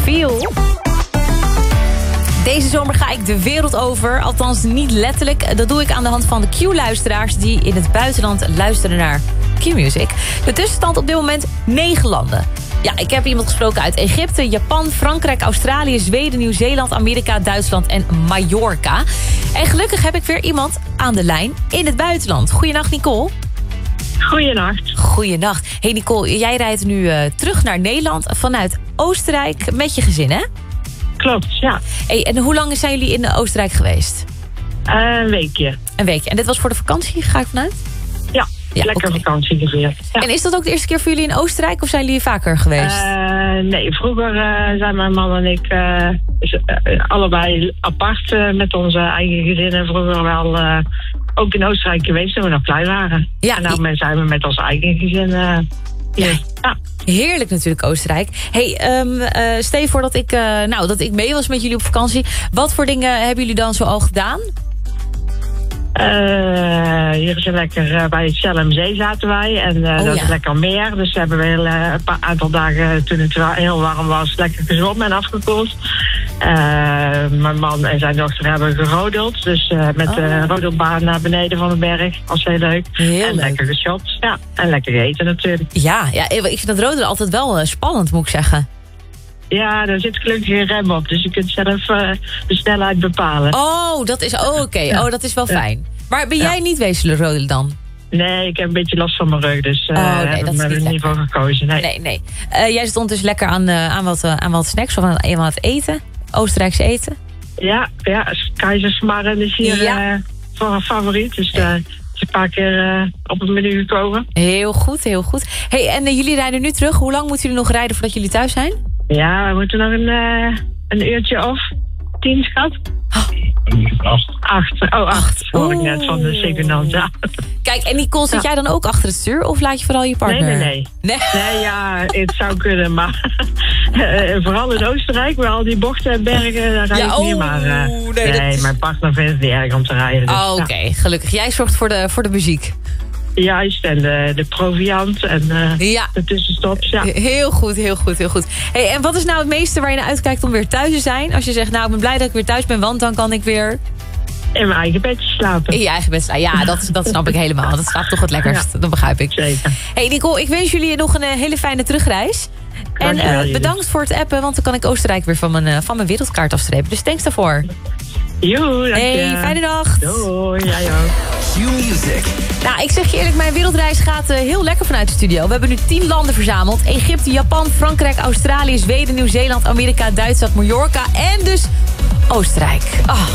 Feel. Deze zomer ga ik de wereld over, althans niet letterlijk. Dat doe ik aan de hand van de Q-luisteraars die in het buitenland luisteren naar Q-music. De tussenstand op dit moment 9 landen. Ja, ik heb iemand gesproken uit Egypte, Japan, Frankrijk, Australië, Zweden, Nieuw-Zeeland, Amerika, Duitsland en Mallorca. En gelukkig heb ik weer iemand aan de lijn in het buitenland. Goedenacht, Nicole. Goedenacht. Goedenacht. Hey Nicole, jij rijdt nu terug naar Nederland vanuit Oostenrijk met je gezin, hè? Klopt, ja. Hey, en hoe lang zijn jullie in Oostenrijk geweest? Een weekje. Een weekje. En dit was voor de vakantie, ga ik vanuit? Ja, lekker okay. Vakantie gevierd. Ja. En is dat ook de eerste keer voor jullie in Oostenrijk of zijn jullie vaker geweest? Nee, vroeger zijn mijn man en ik allebei apart met onze eigen gezinnen vroeger wel ook in Oostenrijk geweest toen we nog klein waren. Ja, en nou zijn we met ons eigen gezin hier. Ja. Heerlijk natuurlijk, Oostenrijk. Hey, stel je voor dat ik mee was met jullie op vakantie. Wat voor dingen hebben jullie dan zo al gedaan? Hier is lekker bij het Zellemzee zaten wij. En dat is lekker meer. Dus hebben we een aantal dagen toen het heel warm was lekker gezwommen en afgekoeld. Mijn man en zijn dochter hebben gerodeld. Dus met de rodelbaan naar beneden van de berg. Dat was heel leuk. Heel en leuk. lekker geshopt. Ja, en lekker eten natuurlijk. Ja, ik vind dat rodelen altijd wel spannend, moet ik zeggen. Ja, daar zit gelukkig geen rem op. Dus je kunt zelf de snelheid bepalen. Oh, dat is oké. Ja. Oh, dat is wel fijn. Maar ben jij niet wezen rodelen dan? Nee, ik heb een beetje last van mijn rug. Dus nee, dat is heb ik niet er niet voor gekozen. Nee. Jij stond dus lekker aan wat snacks of aan wat eten. Oostenrijkse eten. Ja, keizersmarren is hier voor een favoriet. Dus het is een paar keer op het menu gekomen. Heel goed, heel goed. Hey, en jullie rijden nu terug. Hoe lang moeten jullie nog rijden voordat jullie thuis zijn? Ja, we moeten nog een uurtje of 10, schat. 8. Oh, 8. Hoor ik net van de secondant. Ja. Kijk, en Nicole, zit jij dan ook achter het stuur? Of laat je vooral je partner? Nee, ja, het zou kunnen, maar vooral in Oostenrijk, waar al die bochten en bergen, daar rijd ik niet. Maar nee, mijn partner vindt het niet erg om te rijden. Dus, Oké, gelukkig. Jij zorgt voor de muziek. Juist, en de proviant en de tussenstops. Ja. Heel goed, heel goed, heel goed. Hey, en wat is nou het meeste waar je naar uitkijkt om weer thuis te zijn? Als je zegt, nou, ik ben blij dat ik weer thuis ben, want dan kan ik weer in mijn eigen bedje slapen. In je eigen bed slapen. Ja, dat snap ik helemaal. Dat slaapt toch het lekkerst. Ja. Dat begrijp ik. Zeker. Hey Nicole, ik wens jullie nog een hele fijne terugreis. En bedankt voor het appen, want dan kan ik Oostenrijk weer van mijn wereldkaart afstrepen. Dus thanks daarvoor. Joe, dank je. Hey, fijne dag. Doei, jij ook. Q-music. Nou, ik zeg je eerlijk, mijn wereldreis gaat heel lekker vanuit de studio. We hebben nu 10 landen verzameld. Egypte, Japan, Frankrijk, Australië, Zweden, Nieuw-Zeeland, Amerika, Duitsland, Mallorca en dus Oostenrijk. Oh,